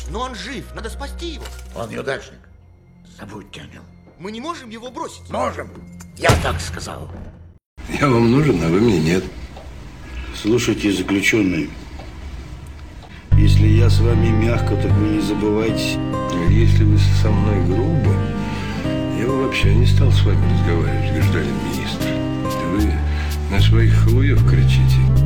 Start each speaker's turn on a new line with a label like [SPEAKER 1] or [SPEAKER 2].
[SPEAKER 1] Но он жив, надо спасти его.
[SPEAKER 2] Он неудачник. Забудьте о нем.
[SPEAKER 1] Мы не можем его бросить.
[SPEAKER 2] Можем. Я так сказал.
[SPEAKER 3] Я вам нужен, а вы мне нет.
[SPEAKER 4] Слушайте, заключенный, если я с вами мягко, так вы не забывайте.
[SPEAKER 3] Если вы со мной грубо, я бы вообще не стал с вами разговаривать, гражданин министр. Вы на своих халуев кричите.